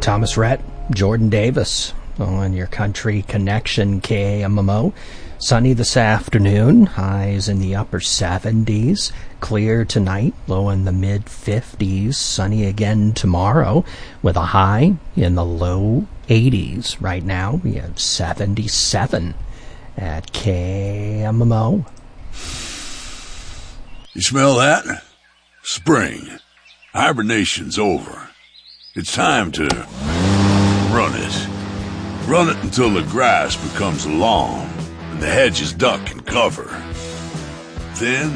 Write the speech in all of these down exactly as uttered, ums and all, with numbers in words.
Thomas Rhett, Jordan Davis on your Country Connection K A M M O. Sunny this afternoon, highs in the upper seventies. Clear tonight, low in the mid fifties. Sunny again tomorrow with a high in the low eighties. Right now we have seventy-seven at K A M M O. You smell that? Spring. Hibernation's over. It's time to run it. Run it until the grass becomes long and the hedges duck and cover. Then,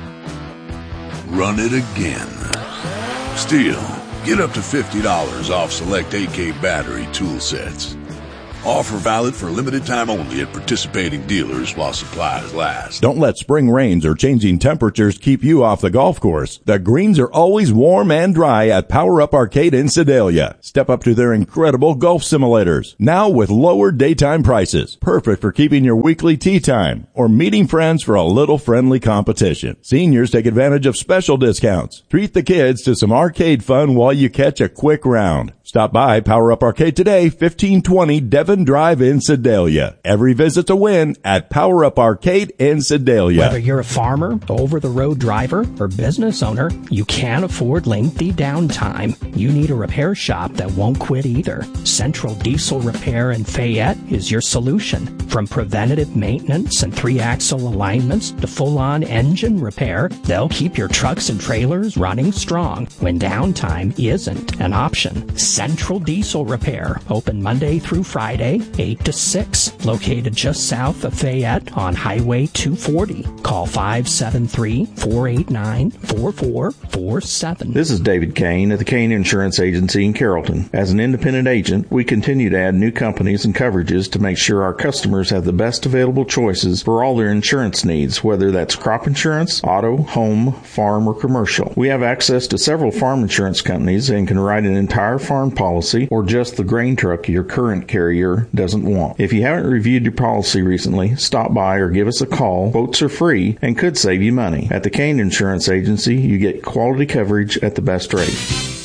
run it again. Still, get up to fifty dollars off select A K battery tool sets. Offer valid for a limited time only at participating dealers while supplies last. Don't let spring rains or changing temperatures keep you off the golf course. The greens are always warm and dry at Power Up Arcade in Sedalia. Step up to their incredible golf simulators, now with lower daytime prices. Perfect for keeping your weekly tee time or meeting friends for a little friendly competition. Seniors take advantage of special discounts. Treat the kids to some arcade fun while you catch a quick round. Stop by Power Up Arcade today, fifteen twenty Devon Drive in Sedalia. Every visit's a win at Power Up Arcade in Sedalia. Whether you're a farmer, over-the-road driver, or business owner, you can't afford lengthy downtime. You need a repair shop that won't quit either. Central Diesel Repair in Fayette is your solution. From preventative maintenance and three-axle alignments to full-on engine repair, they'll keep your trucks and trailers running strong when downtime isn't an option. Central Diesel Repair, open Monday through Friday, eight to six, located just south of Fayette on Highway two forty. Call five seven three, four eight nine, four four four seven. This is David Kane at the Kane Insurance Agency in Carrollton. As an independent agent, we continue to add new companies and coverages to make sure our customers have the best available choices for all their insurance needs, whether that's crop insurance, auto, home, farm, or commercial. We have access to several farm insurance companies and can write an entire farm policy or just the grain truck your current carrier doesn't want. If you haven't reviewed your policy recently, stop by or give us a call. Quotes are free and could save you money. At the Kane Insurance Agency, you get quality coverage at the best rate.